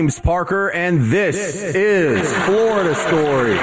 James Parker, and this is Florida Story.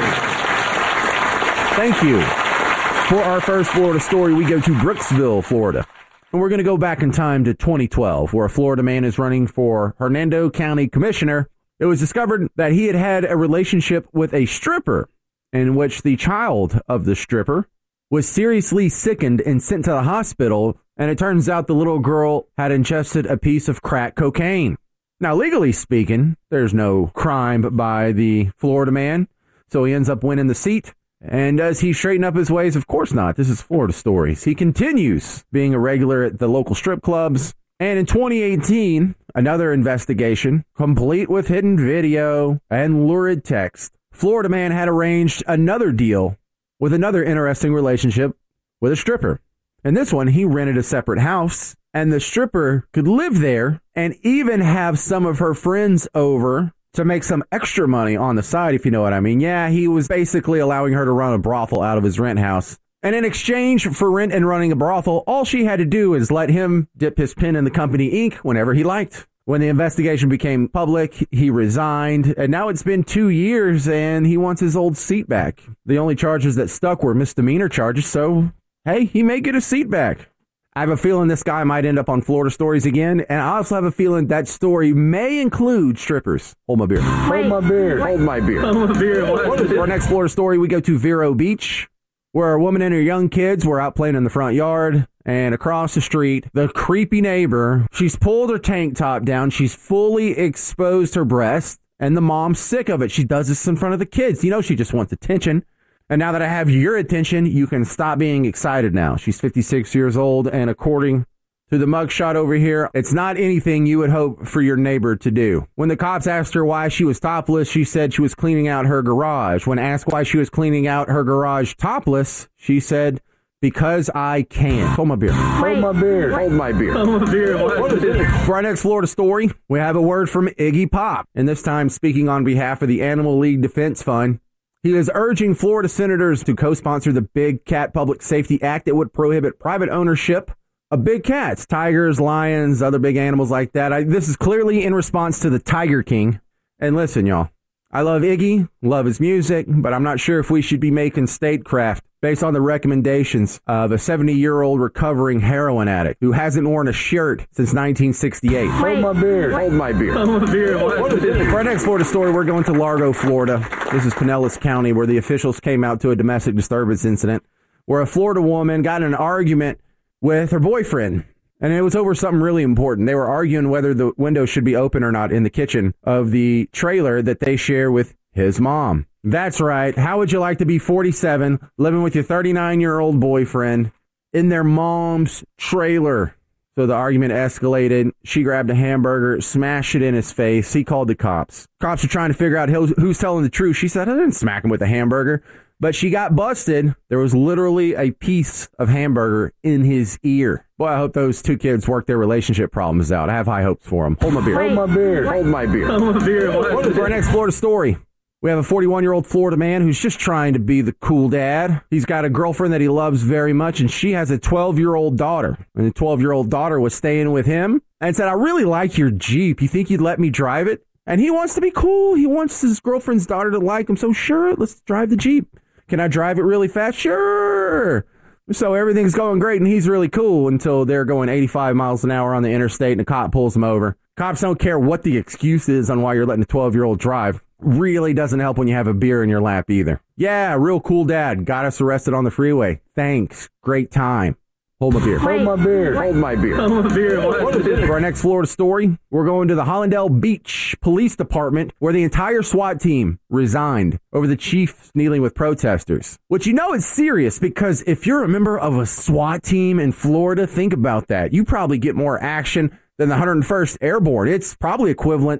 Thank you. For our first Florida story, we go to Brooksville, Florida. And we're going to go back in time to 2012, where a Florida man is running for Hernando County Commissioner. It was discovered that he had had a relationship with a stripper, in which the child of the stripper was seriously sickened and sent to the hospital, and it turns out the little girl had ingested a piece of crack cocaine. Now, legally speaking, there's no crime by the Florida man, so he ends up winning the seat. And does he straighten up his ways? Of course not. This is Florida Stories. He continues being a regular at the local strip clubs. And in 2018, another investigation, complete with hidden video and lurid text. Florida man had arranged another deal with another interesting relationship with a stripper. And this one, he rented a separate house, and the stripper could live there and even have some of her friends over to make some extra money on the side, if you know what I mean. Yeah, he was basically allowing her to run a brothel out of his rent house. And in exchange for rent and running a brothel, all she had to do is let him dip his pen in the company ink whenever he liked. When the investigation became public, he resigned. And now it's been 2 years and he wants his old seat back. The only charges that stuck were misdemeanor charges. So, hey, he may get his seat back. I have a feeling this guy might end up on Florida Stories again, and I also have a feeling that story may include strippers. Hold my beer. Hold my beer. Hold my beer. Hold my beer. For our next Florida story, we go to Vero Beach, where a woman and her young kids were out playing in the front yard, and across the street, the creepy neighbor, she's pulled her tank top down, she's fully exposed her breast, and the mom's sick of it. She does this in front of the kids. You know, she just wants attention. And now that I have your attention, you can stop being excited now. She's 56 years old, and according to the mugshot over here, it's not anything you would hope for your neighbor to do. When the cops asked her why she was topless, she said she was cleaning out her garage. When asked why she was cleaning out her garage topless, she said, "Because I can." Hold my beer. Hold my beer. Hold my beer. Hold my beer. For our next Florida story, we have a word from Iggy Pop, and this time speaking on behalf of the Animal League Defense Fund. He is urging Florida senators to co-sponsor the Big Cat Public Safety Act that would prohibit private ownership of big cats, tigers, lions, other big animals like that. This is clearly in response to the Tiger King. And listen, y'all, I love Iggy, love his music, but I'm not sure if we should be making statecraft based on the recommendations of a 70-year-old recovering heroin addict who hasn't worn a shirt since 1968. Hold my beer. Hold my beer. Hold my beer. For our next Florida story, we're going to Largo, Florida. This is Pinellas County, where the officials came out to a domestic disturbance incident where a Florida woman got in an argument with her boyfriend. And it was over something really important. They were arguing whether the window should be open or not in the kitchen of the trailer that they share with his mom. That's right. How would you like to be 47, living with your 39-year-old boyfriend in their mom's trailer? So the argument escalated. She grabbed a hamburger, smashed it in his face. He called the cops. Cops are trying to figure out who's telling the truth. She said, "I didn't smack him with a hamburger." But she got busted. There was literally a piece of hamburger in his ear. Boy, I hope those two kids work their relationship problems out. I have high hopes for them. Hold my beer. Hold my beer. Hold my beer. Hold my beer. For our next Florida story, we have a 41-year-old Florida man who's just trying to be the cool dad. He's got a girlfriend that he loves very much, and she has a 12-year-old daughter. And the 12-year-old daughter was staying with him and said, "I really like your Jeep. You think you'd let me drive it?" And he wants to be cool. He wants his girlfriend's daughter to like him. So sure, let's drive the Jeep. Can I drive it really fast? Sure. So everything's going great, and he's really cool until they're going 85 miles an hour on the interstate, and a cop pulls him over. Cops don't care what the excuse is on why you're letting a 12-year-old drive. Really doesn't help when you have a beer in your lap either. Yeah, real cool dad. Got us arrested on the freeway. Thanks. Great time. Hold my beer. Hold my beer. Hold my beer. Hold my beer. For our next Florida story, we're going to the Hollandale Beach Police Department, where the entire SWAT team resigned over the chief kneeling with protesters. Which you know is serious, because if you're a member of a SWAT team in Florida, think about that. You probably get more action than the 101st Airborne. It's probably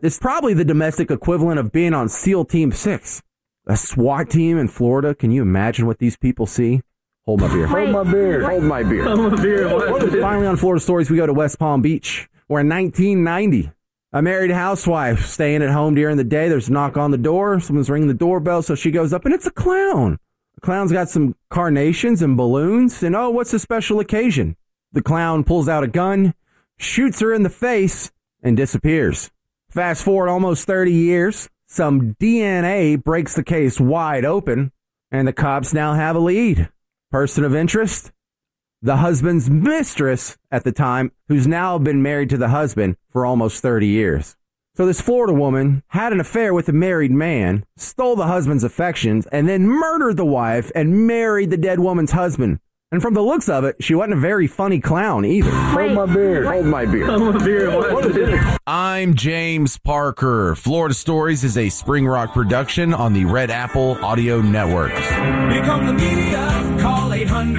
the domestic equivalent of being on SEAL Team 6. A SWAT team in Florida, can you imagine what these people see? Hold my beer. Hold my beer. Hold my beer. Hold my beer. Finally, on Florida Stories, we go to West Palm Beach, where in 1990, a married housewife staying at home during the day, there's a knock on the door. Someone's ringing the doorbell, so she goes up, and it's a clown. The clown's got some carnations and balloons, and oh, what's the special occasion? The clown pulls out a gun, shoots her in the face, and disappears. Fast forward almost 30 years, some DNA breaks the case wide open, and the cops now have a lead. Person of interest? The husband's mistress at the time, who's now been married to the husband for almost 30 years. So this Florida woman had an affair with a married man, stole the husband's affections, and then murdered the wife and married the dead woman's husband. And from the looks of it, she wasn't a very funny clown either. Hold my beer. Hold my beer. Hold my beer. I'm James Parker. Florida Stories is a Spring Rock production on the Red Apple Audio Network. Become the media. Call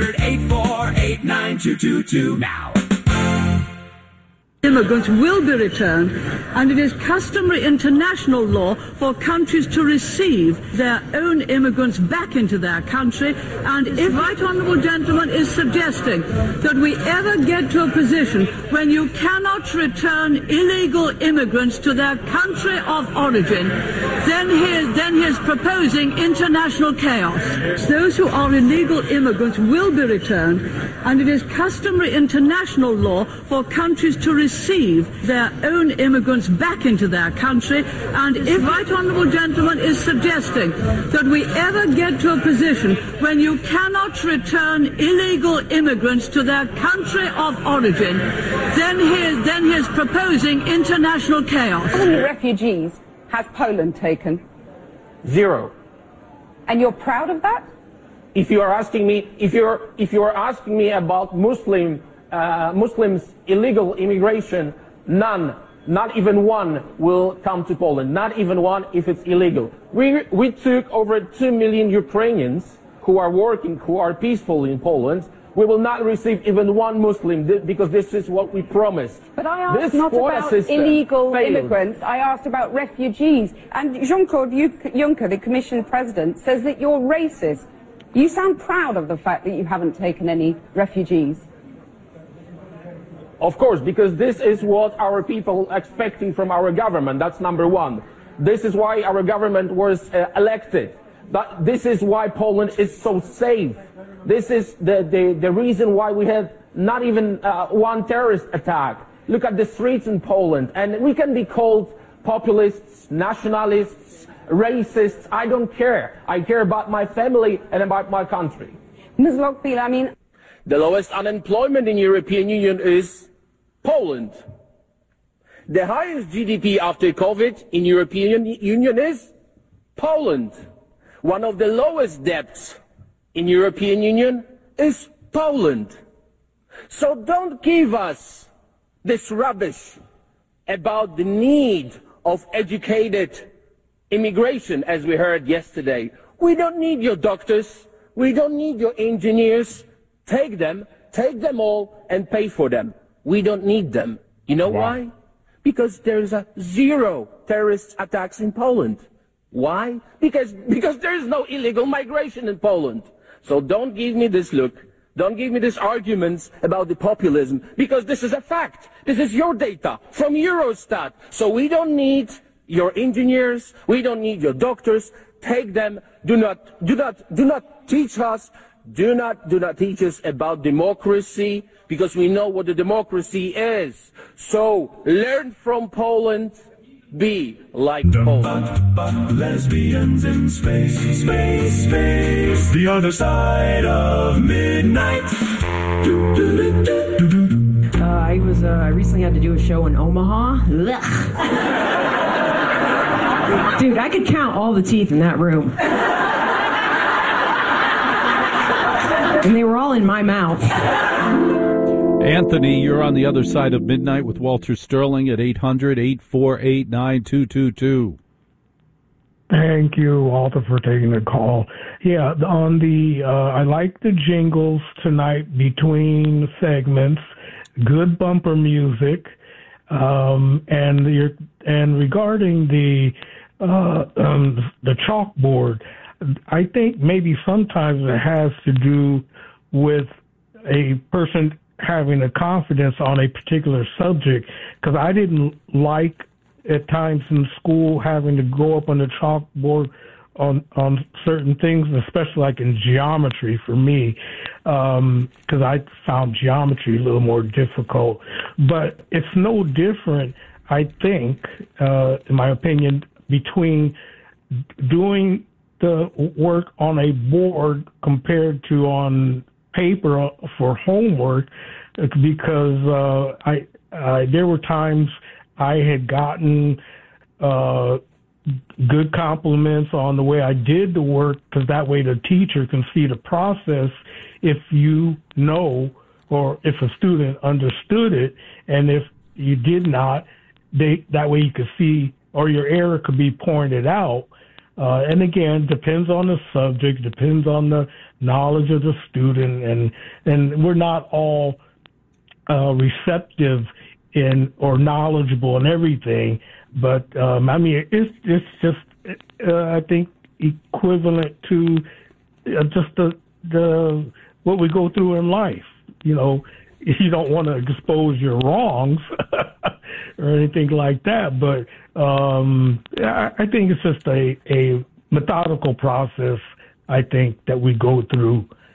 800-848-9222 now. Immigrants will be returned, and it is customary international law for countries to receive their own immigrants back into their country. And if Right Honourable Gentleman is suggesting that we ever get to a position when you cannot return illegal immigrants to their country of origin, then he is proposing international chaos. Those who are illegal immigrants will be returned, and it is customary international law for countries to receive their own immigrants back into their country. And if Right Honourable Gentleman is suggesting that we ever get to a position when you cannot return illegal immigrants to their country of origin, then he is proposing international chaos. How many refugees has Poland taken? 0. And you're proud of that? If you are asking me, if you are asking me about Muslims illegal immigration, none, not even one will come to Poland. Not even one if it's illegal. We took over 2 million Ukrainians who are working, who are peaceful in Poland. We will not receive even one Muslim because this is what we promised. But I asked not about illegal immigrants, I asked about refugees. And Jean-Claude Juncker, the Commission President, says that you're racist. You sound proud of the fact that you haven't taken any refugees. Of course, because this is what our people are expecting from our government. That's number one. This is why our government was elected. But this is why Poland is so safe. This is the reason why we had not even one terrorist attack. Look at the streets in Poland. And we can be called populists, nationalists, racists. I don't care. I care about my family and about my country. Ms. Lockbeal, I mean... The lowest unemployment in European Union is Poland. The highest GDP after COVID in European Union is Poland. One of the lowest debts in European Union is Poland. So don't give us this rubbish about the need of educated immigration, as we heard yesterday. We don't need your doctors. We don't need your engineers. Take them all and pay for them. We don't need them. You know why? Because there's 0 terrorist attacks in Poland. Why? Because there is no illegal migration in Poland. So don't give me this look. Don't give me these arguments about the populism, because this is a fact. This is your data from Eurostat. So we don't need your engineers. We don't need your doctors. Take them. Do not teach us. Do not teach us about democracy, because we know what the democracy is. So learn from Poland. Be like Poland. Lesbians in space, space, space. The other side of midnight. I recently had to do a show in Omaha. Dude, I could count all the teeth in that room. And they were all in my mouth. Anthony, you're on the other side of midnight with Walter Sterling at 800-848-9222. Thank you, Walter, for taking the call. Yeah, I like the jingles tonight between segments. Good bumper music, and regarding the chalkboard, I think maybe sometimes it has to do with a person having a confidence on a particular subject, because I didn't like at times in school having to go up on the chalkboard on certain things, especially like in geometry for me, because I found geometry a little more difficult. But it's no different. I think, in my opinion, between doing the work on a board compared to on paper for homework, because there were times I had gotten good compliments on the way I did the work, because that way the teacher can see the process if you know, or if a student understood it, and if you did not, that way you could see, or your error could be pointed out. And again, depends on the subject, depends on the knowledge of the student, and we're not all receptive or knowledgeable in everything. But I mean, it's just I think equivalent to just the what we go through in life. You know, you don't want to expose your wrongs or anything like that, but I think it's just a methodical process, I think, that we go through